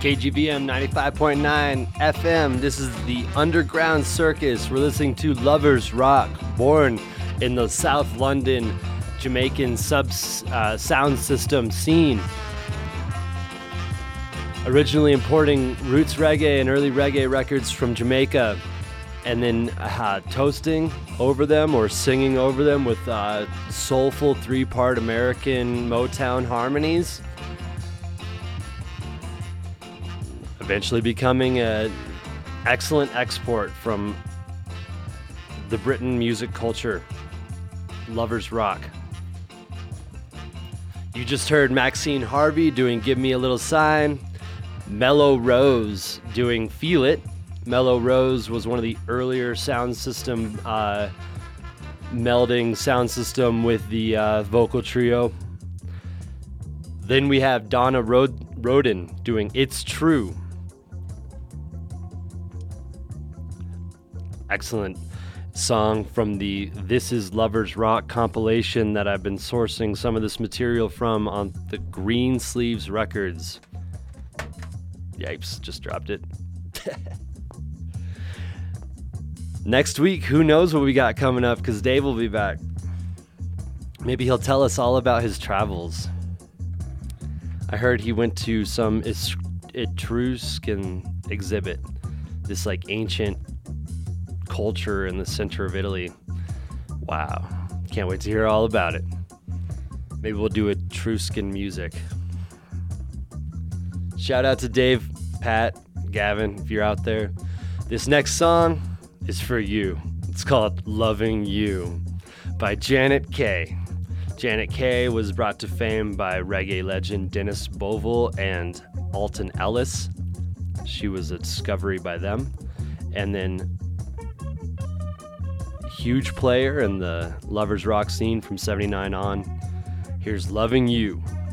KGVM 95.9 FM. This is the Underground Circus. We're listening to Lovers Rock, born in the South London Jamaican sound system scene. Originally importing roots reggae and early reggae records from Jamaica, and then toasting over them or singing over them with soulful three-part American Motown harmonies. Eventually becoming an excellent export from the Britain music culture. Lovers Rock. You just heard Maxine Harvey doing Give Me a Little Sign. Mellow Rose doing Feel It. Mellow Rose was one of the earlier sound system, melding sound system with the vocal trio. Then we have Donna Roden doing It's True. Excellent song from the This Is Lovers Rock compilation that I've been sourcing some of this material from on the Green Sleeves Records. Yipes, just dropped it. Next week, who knows what we got coming up, because Dave will be back. Maybe he'll tell us all about his travels. I heard he went to some Etruscan exhibit, this like ancient culture in the center of Italy. Wow. Can't wait to hear all about it. Maybe we'll do Etruscan music. Shout out to Dave, Pat, Gavin, if you're out there. This next song is for you. It's called Loving You by Janet Kay. Janet Kay was brought to fame by reggae legend Dennis Bovell and Alton Ellis. She was a discovery by them. And then huge player in the Lovers Rock scene from 79 on. Here's Loving You.